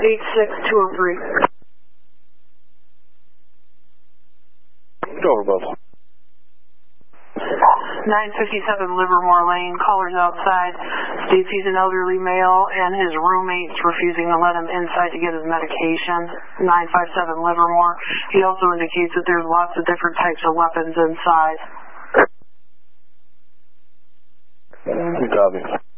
86203. Over both. 957 Livermore Lane, caller's outside, states he's an elderly male and his roommate's refusing to let him inside to get his medication. 957 Livermore. He also indicates that there's lots of different types of weapons inside. Good copy.